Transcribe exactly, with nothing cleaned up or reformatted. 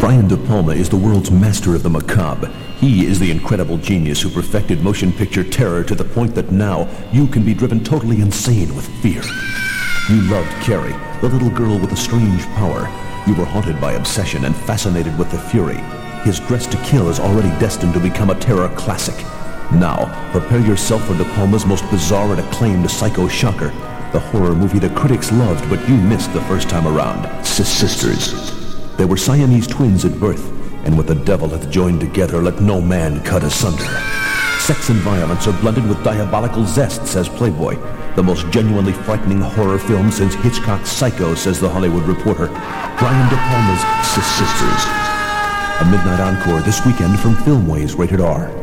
Brian De Palma is the world's master of the macabre. He is the incredible genius who perfected motion picture terror to the point that now you can be driven totally insane with fear. You loved Carrie, the little girl with a strange power. You were haunted by obsession and fascinated with the fury. His Dress to Kill is already destined to become a terror classic. Now, prepare yourself for De Palma's most bizarre and acclaimed psycho shocker, the horror movie the critics loved but you missed the first time around, Sisters. They were Siamese twins at birth, and what the devil hath joined together, let no man cut asunder. Sex and violence are blended with diabolical zest, says Playboy. The most genuinely frightening horror film since Hitchcock's Psycho, says The Hollywood Reporter. Brian De Palma's Sisters. A midnight encore this weekend from Filmways, rated R.